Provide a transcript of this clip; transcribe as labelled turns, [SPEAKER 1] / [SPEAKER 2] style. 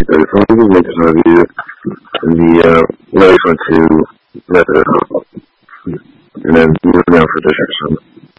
[SPEAKER 1] Okay, so we can make this review the Wave 2 method, and then move down for district.